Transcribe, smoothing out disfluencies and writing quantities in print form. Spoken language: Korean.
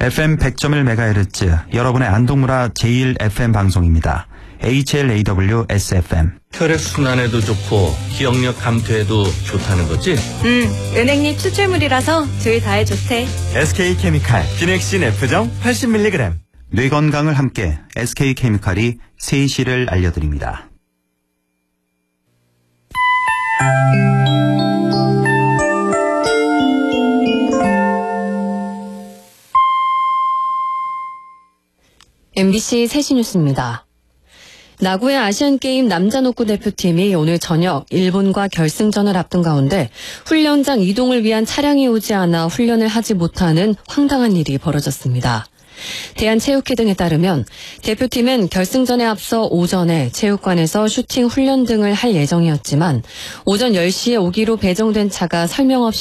FM 100.1MHz, 여러분의 안동문화 제1FM 방송입니다. HLAW SFM. 혈액순환에도 좋고 기억력 감퇴에도 좋다는 거지? 은행잎 추출물이라서 둘 다에 좋대. SK케미칼 비넥신 F정 80mg. 뇌 건강을 함께 SK케미칼이 세시를 알려드립니다. MBC 세시 뉴스입니다. 나고야 아시안게임 남자농구 대표팀이 오늘 저녁 일본과 결승전을 앞둔 가운데 훈련장 이동을 위한 차량이 오지 않아 훈련을 하지 못하는 황당한 일이 벌어졌습니다. 대한체육회 등에 따르면 대표팀은 결승전에 앞서 오전에 체육관에서 슈팅 훈련 등을 할 예정이었지만 오전 10시에 오기로 배정된 차가 설명 없이